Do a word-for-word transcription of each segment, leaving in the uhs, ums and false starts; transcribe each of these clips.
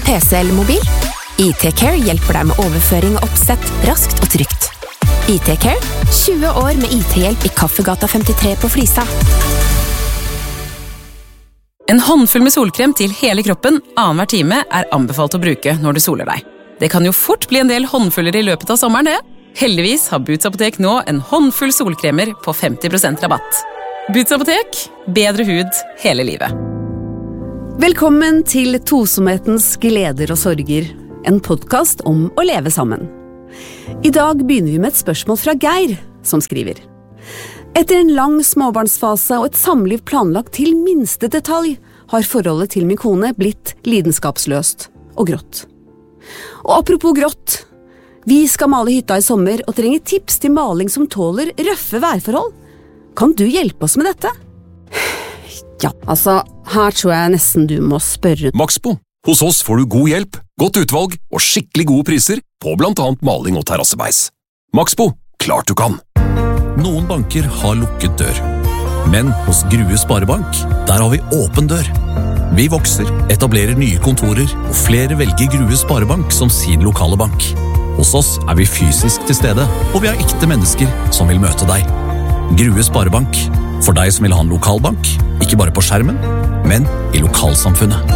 P C eller mobil? I T-Care hjelper deg med overføring og oppsett raskt og trygt. I T-Care, tjue år med I T-hjelp i Kaffegata femtitre på Flisa. En håndfull med solkrem til hele kroppen annen hver time er anbefalt å bruke når du soler deg. Det kan jo fort bli en del håndfuller i løpet av sommeren, det. Heldigvis har Boots Apotek nå en håndfull solkremer på femti prosent rabatt. Boots Apotek, bedre hud hele livet. Velkommen til Tosomhetens gleder og sorger, en podcast om å leve sammen. I dag begynner vi med et spørsmål fra Geir, som skriver. Etter en lang småbarnsfase og et samliv planlagt til minste detalj, har forholdet til min kone blitt lidenskapsløst og grått. Og apropos grått, vi skal male hytta i sommer og trenger tips til maling som tåler røffe værforhold. Kan du hjelpe oss med dette? Ja, altså, her tror jeg nesten du må spørre. Maxbo. Hos oss får du god hjelp, godt utvalg og skikkelig gode priser på blant annet maling og terrassebeis. Maxbo, klart du kan! Noen banker har lukket dør. Men hos Grue Sparebank, der har vi åpen dør. Vi vokser, etablerer nye kontorer, og flere velger Grue Sparebank som sin lokale bank. Hos oss er vi fysisk til stede, og vi har ekte mennesker som vil møte deg. Grue Sparebank, for deg som vil ha en lokalbank, ikke bare på skjermen, men i lokalsamfunnet.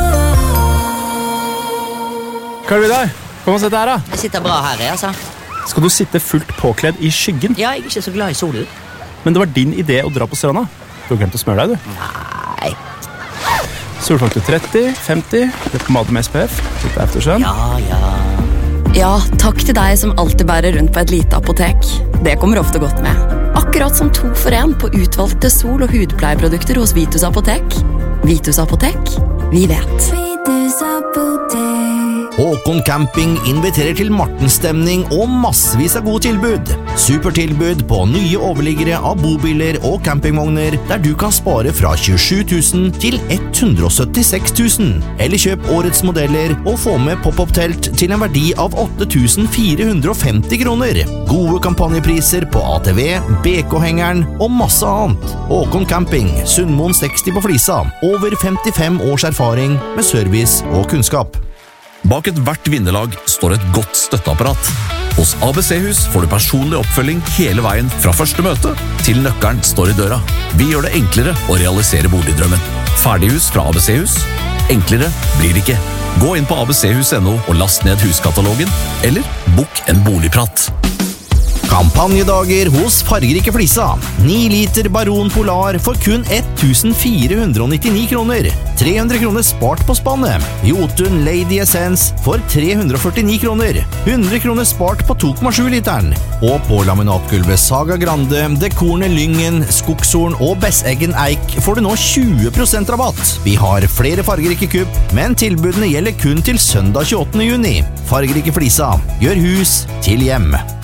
Hva er det der? Kom og sett her da. Jeg sitter bra her, jeg, altså. Skal du sitte fullt påkledd i skyggen? Ja, jeg er ikke så glad i solen. Men det var din idé å dra på stranda. Du har glemt å smøre deg, du. Nei. Solfaktor tretti, femti, det på made med S P F, litt eftersønn. Ja, ja. Ja, takk til deg som alltid bærer rundt på et lite apotek. Det kommer ofte godt med. Akkurat som to for en på utvalgte sol- og hudpleieprodukter hos Vitus Apotek. Vitus Apotek, vi vet. Vitus Apotek. Håkon Camping inviterer til Martenstemning og massevis av gode tilbud. Supertilbud på nye overliggere av bobiler og campingvogner, der du kan spare fra tjuesju tusen til hundre og syttiseks tusen. Eller kjøp årets modeller og få med pop-up-telt til en verdi av åtte tusen fire hundre og femti kroner. Gode kampanjepriser på A T V, B K-hengeren og masse annet. Håkon Camping, Sundmoen seksti på Flisa. Over femtifem års erfaring med service og kunnskap. Bak et hvert vinnerlag står et godt støtteapparat. Hos A B C-hus får du personlig oppfølging hele veien fra første møte til nøkkelen står i døra. Vi gjør det enklere å realisere boligdrømmen. Ferdighus fra A B C-hus. Enklere blir det ikke. Gå inn på a b c hus punktum no og last ned huskatalogen, eller bok en boligprat. Kampanjedager hos Fargerike Flisa. ni liter Baron Polar for kun tusen fire hundre og nittini kroner. tre hundre kroner spart på spannet. Jotun Lady Essence for tre hundre og førtini kroner. hundre kroner spart på to komma sju literen. Og på laminatgulvet Saga Grande, Dekornet Lyngen, Skogshorn og Besseggen Eik får du nå tjue prosent rabatt. Vi har flere Fargerike kupp, men tilbudene gjelder kun til søndag tjueåttende juni. Fargerike Flisa. Gjør hus til hjem.